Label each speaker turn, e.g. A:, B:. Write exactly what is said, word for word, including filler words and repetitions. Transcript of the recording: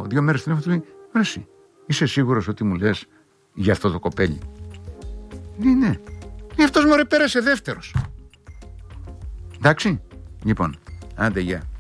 A: δύο μέρες την έφτασε. Ρε εσύ, είσαι σίγουρος ότι μου λες για αυτό το κοπέλι? Λέει ναι. Λέει αυτός μωρέ πέρασε δεύτερος. Εντάξει, λοιπόν, άντε γεια.